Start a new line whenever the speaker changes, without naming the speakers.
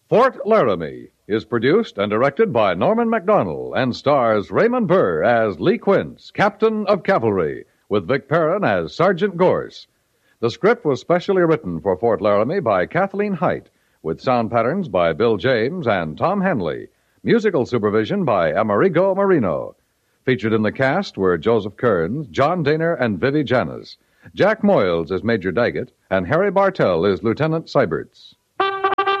Fort Laramie is produced and directed by Norman MacDonald and stars Raymond Burr as Lee Quince, Captain of Cavalry, with Vic Perrin as Sergeant Gorse. The script was specially written for Fort Laramie by Kathleen Height, with sound patterns by Bill James and Tom Henley, musical supervision by Amerigo Marino. Featured in the cast were Joseph Kearns, John Daner, and Vivi Janis. Jack Moyles is Major Daggett, and Harry Bartell is Lieutenant Seiberts.